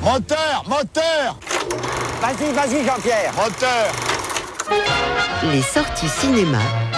Moteur, moteur. Vas-y, Jean-Pierre. Moteur. Les sorties cinéma.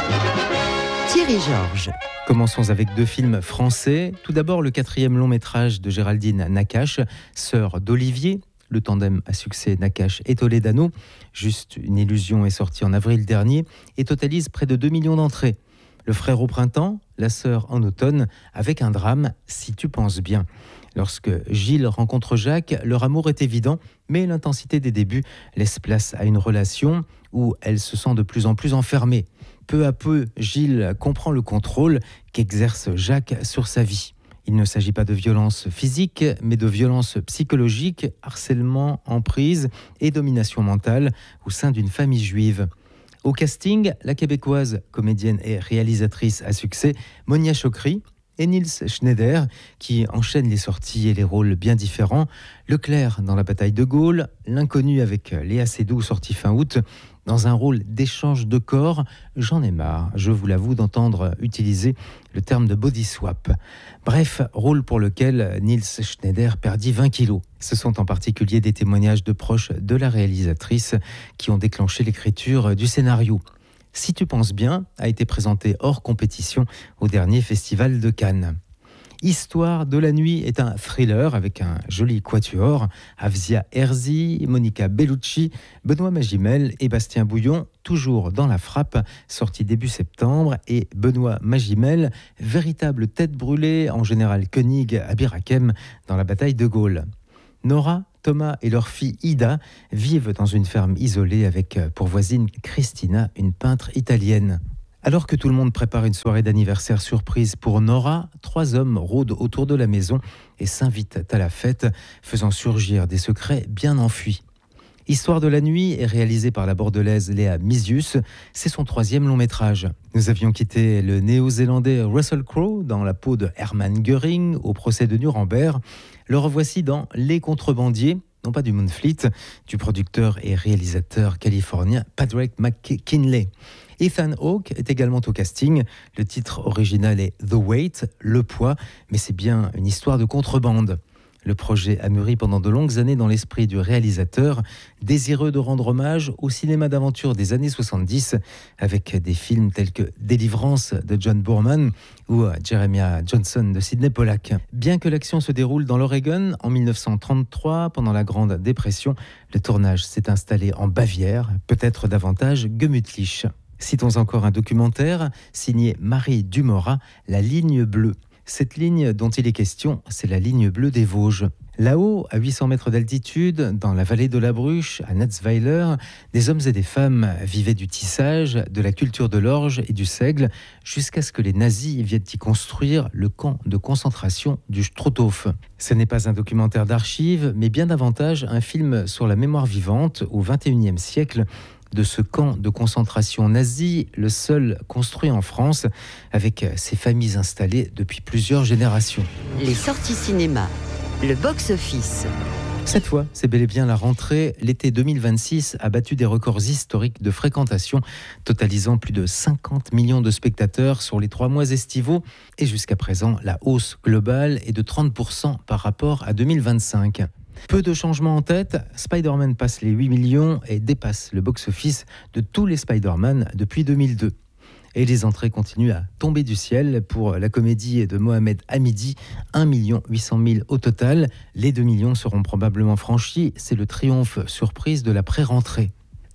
Thierry Georges. Commençons avec 2 films français. Tout d'abord, le 4e long métrage de Géraldine Nakache, sœur d'Olivier. Le tandem à succès Nakache et Toledano. Juste une illusion est sorti en avril dernier et totalise près de 2 millions d'entrées. Le frère au printemps, la sœur en automne, avec un drame, si tu penses bien. Lorsque Gilles rencontre Jacques, leur amour est évident, mais l'intensité des débuts laisse place à une relation où elle se sent de plus en plus enfermée. Peu à peu, Gilles comprend le contrôle qu'exerce Jacques sur sa vie. Il ne s'agit pas de violence physique, mais de violence psychologique, harcèlement, emprise et domination mentale au sein d'une famille juive. Au casting, la québécoise, comédienne et réalisatrice à succès, Monia Chokri, et Nils Schneider, qui enchaîne les sorties et les rôles bien différents. Leclerc dans La bataille de Gaulle, L'inconnu avec Léa Seydoux, sorti fin août, dans un rôle d'échange de corps. J'en ai marre, je vous l'avoue, d'entendre utiliser le terme de body swap. Bref, rôle pour lequel Nils Schneider perdit 20 kilos. Ce sont en particulier des témoignages de proches de la réalisatrice qui ont déclenché l'écriture du scénario. Si tu penses bien, a été présenté hors compétition au dernier festival de Cannes. Histoire de la nuit est un thriller avec un joli quatuor, Avzia Herzi, Monica Bellucci, Benoît Magimel et Bastien Bouillon, toujours dans la frappe, sorti début septembre, et Benoît Magimel, véritable tête brûlée en général Koenig à Birakem dans la bataille de Gaulle. Nora, Thomas et leur fille Ida vivent dans une ferme isolée avec pour voisine Christina, une peintre italienne. Alors que tout le monde prépare une soirée d'anniversaire surprise pour Nora, 3 hommes rôdent autour de la maison et s'invitent à la fête, faisant surgir des secrets bien enfuis. Histoire de la nuit est réalisé par la bordelaise Léa Misius. C'est son 3e long métrage. Nous avions quitté le néo-zélandais Russell Crowe dans la peau de Hermann Göring au procès de Nuremberg. Le revoici dans Les Contrebandiers, non pas du Moonfleet, du producteur et réalisateur californien Patrick McKinley. Ethan Hawke est également au casting. Le titre original est The Weight, le poids, mais c'est bien une histoire de contrebande. Le projet a mûri pendant de longues années dans l'esprit du réalisateur, désireux de rendre hommage au cinéma d'aventure des années 70, avec des films tels que Délivrance de John Boorman ou Jeremiah Johnson de Sidney Pollack. Bien que l'action se déroule dans l'Oregon en 1933, pendant la Grande Dépression, le tournage s'est installé en Bavière, peut-être davantage gemütlich. Citons encore un documentaire signé Marie Dumorat, La ligne bleue. Cette ligne dont il est question, c'est la ligne bleue des Vosges. Là-haut, à 800 mètres d'altitude, dans la vallée de la Bruche, à Natzweiler, des hommes et des femmes vivaient du tissage, de la culture de l'orge et du seigle, jusqu'à ce que les nazis viennent y construire le camp de concentration du Strothof. Ce n'est pas un documentaire d'archives, mais bien davantage un film sur la mémoire vivante au XXIe siècle, de ce camp de concentration nazi, le seul construit en France, avec ses familles installées depuis plusieurs générations. Les sorties cinéma, le box-office. Cette fois, c'est bel et bien la rentrée. L'été 2026 a battu des records historiques de fréquentation, totalisant plus de 50 millions de spectateurs sur les 3 mois estivaux. Et jusqu'à présent, la hausse globale est de 30% par rapport à 2025. Peu de changements en tête, Spider-Man passe les 8 millions et dépasse le box-office de tous les Spider-Man depuis 2002. Et les entrées continuent à tomber du ciel pour la comédie de Mohamed Hamidi, 1 800 000 au total. Les 2 millions seront probablement franchis, c'est le triomphe surprise de la pré-rentrée.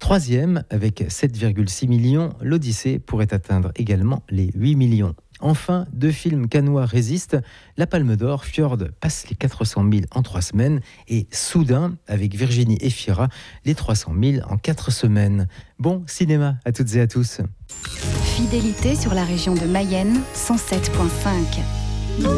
3e, avec 7,6 millions, l'Odyssée pourrait atteindre également les 8 millions. Enfin, 2 films cannois résistent. La Palme d'Or, Fjord passe les 400 000 en 3 semaines et Soudain, avec Virginie Efira, les 300 000 en 4 semaines. Bon cinéma à toutes et à tous. Fidélité sur la région de Mayenne, 107.5.